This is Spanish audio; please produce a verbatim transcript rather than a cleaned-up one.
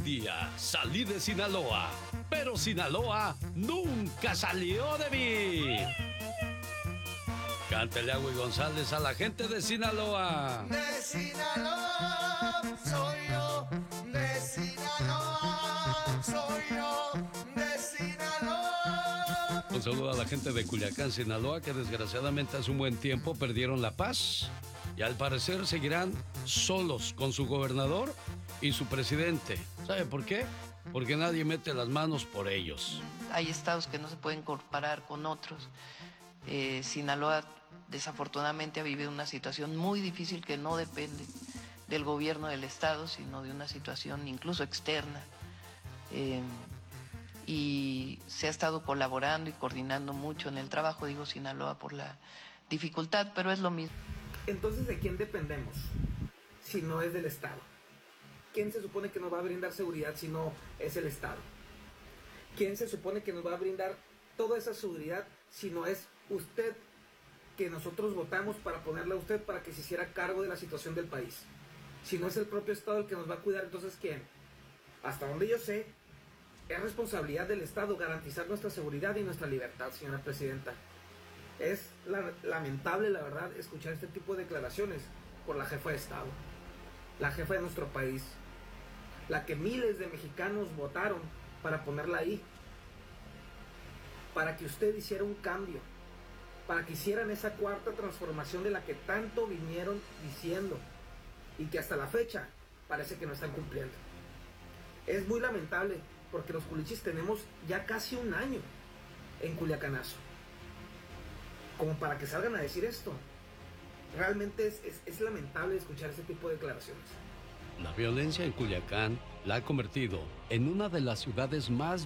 Un día salí de Sinaloa, pero Sinaloa nunca salió de mí. Cántele a Agui González a la gente de Sinaloa. De Sinaloa soy yo, de Sinaloa soy yo, de Sinaloa. Un saludo a la gente de Culiacán, Sinaloa, que desgraciadamente hace un buen tiempo perdieron la paz y al parecer seguirán solos con su gobernador y su presidente. ¿Sabe por qué? Porque nadie mete las manos por ellos. Hay estados que no se pueden comparar con otros. Eh, Sinaloa desafortunadamente ha vivido una situación muy difícil que no depende del gobierno del estado, sino de una situación incluso externa. Eh, y se ha estado colaborando y coordinando mucho en el trabajo, digo Sinaloa por la dificultad, pero es lo mismo. Entonces, ¿de quién dependemos si no es del Estado? ¿Quién se supone que nos va a brindar seguridad si no es el Estado? ¿Quién se supone que nos va a brindar toda esa seguridad si no es usted, que nosotros votamos para ponerle a usted para que se hiciera cargo de la situación del país? Si no es el propio Estado el que nos va a cuidar, entonces ¿quién? Hasta donde yo sé, es responsabilidad del Estado garantizar nuestra seguridad y nuestra libertad, señora presidenta. Es la, lamentable, la verdad, escuchar este tipo de declaraciones por la jefa de Estado, la jefa de nuestro país, la que miles de mexicanos votaron para ponerla ahí, para que usted hiciera un cambio, para que hicieran esa cuarta transformación de la que tanto vinieron diciendo y que hasta la fecha parece que no están cumpliendo. Es muy lamentable porque los culichis tenemos ya casi un año en Culiacanazo como para que salgan a decir esto. Realmente es, es, es lamentable escuchar ese tipo de declaraciones. La violencia en Culiacán la ha convertido en una de las ciudades más